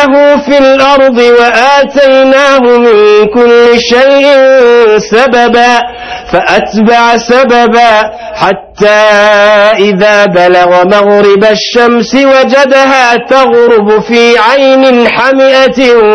فسعيه في الأرض وآتيناه من كل شيء سببا فأتبع سببا حتى إذا بلغ مغرب الشمس وجدها تغرب في عين حمئة